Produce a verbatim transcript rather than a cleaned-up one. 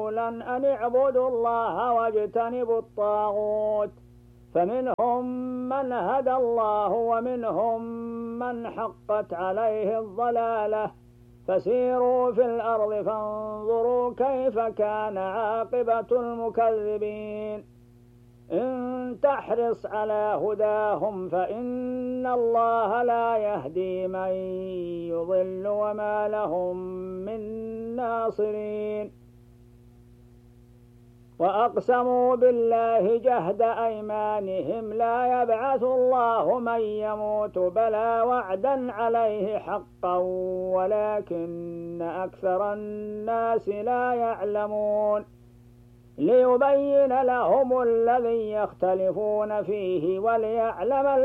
أن اعبدوا الله واجتنبوا الطاغوت، فمنهم من هدى الله ومنهم من حقت عليه الضلالة، فسيروا في الأرض فانظروا كيف كان عاقبة المكذبين. إن تحرص على هداهم فإن الله لا يهدي من يضل وما لهم من ناصرين. وأقسموا بالله جهد أيمانهم لا يبعث الله من يموت بلى وعدا عليه حقا ولكن أكثر الناس لا يعلمون. ليبين لهم الذي يختلفون فيه وليعلم